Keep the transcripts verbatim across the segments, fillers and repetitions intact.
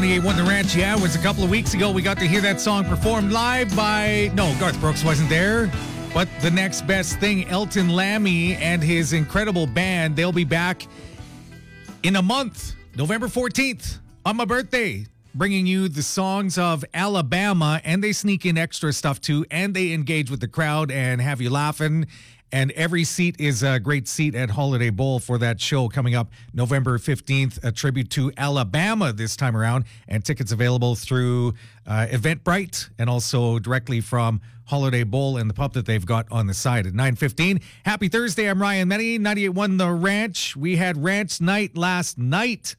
ninety-eight point one The Ranch. Yeah, it was a couple of weeks ago. We got to hear that song performed live by... No, Garth Brooks wasn't there. But the next best thing, Elton Lammy and his incredible band, they'll be back in a month, November fourteenth, on my birthday, bringing you the songs of Alabama, and they sneak in extra stuff too, and they engage with the crowd and have you laughing. And every seat is a great seat at Holiday Bowl for that show coming up November fifteenth, a tribute to Alabama this time around. And tickets available through uh, Eventbrite and also directly from Holiday Bowl and the pub that they've got on the side at nine fifteen. Happy Thursday. I'm Ryan Menny, ninety-eight point one The Ranch. We had Ranch Night last night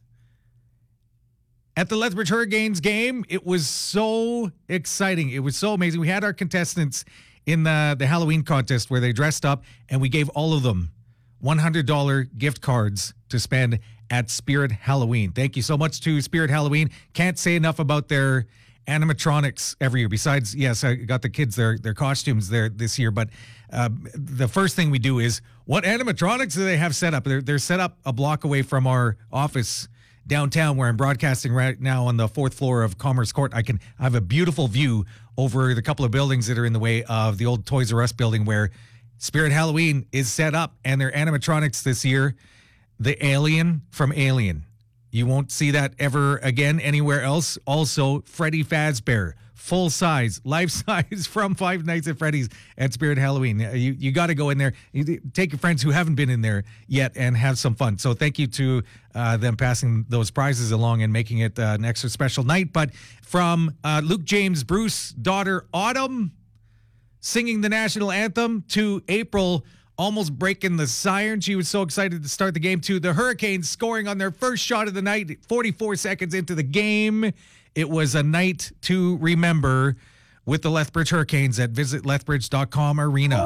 at the Lethbridge Hurricanes game. It was so exciting. It was so amazing. We had our contestants in the, the Halloween contest where they dressed up, and we gave all of them one hundred dollars gift cards to spend at Spirit Halloween. Thank you so much to Spirit Halloween. Can't say enough about their animatronics every year. Besides, yes, I got the kids their their costumes there this year, but uh, the first thing we do is, what animatronics do they have set up? They're, they're set up a block away from our office downtown where I'm broadcasting right now on the fourth floor of Commerce Court. I can I have a beautiful view over the couple of buildings that are in the way of the old Toys R Us building where Spirit Halloween is set up, and their animatronics this year, the alien from Alien. You won't see that ever again anywhere else. Also, Freddy Fazbear, full size, life size from Five Nights at Freddy's at Spirit Halloween. You you got to go in there. You take your friends who haven't been in there yet and have some fun. So thank you to uh, them passing those prizes along and making it uh, an extra special night. But from uh, Luke James Bruce, daughter Autumn, singing the national anthem, to April almost breaking the siren. She was so excited to start the game, to the Hurricanes scoring on their first shot of the night, forty-four seconds into the game. It was a night to remember with the Lethbridge Hurricanes at visit lethbridge dot com arena.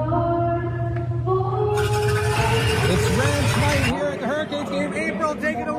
It's Ranch Night here at the Hurricanes game. April, take it away.